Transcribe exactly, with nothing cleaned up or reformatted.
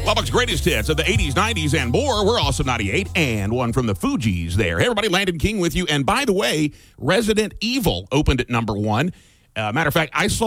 Lubbock's greatest hits of the eighties, nineties, and more. We're also ninety-eight, and one from the Fugees there. Hey, everybody, Landon King with you. And by the way, Resident Evil opened at number one. Uh, matter of fact, I saw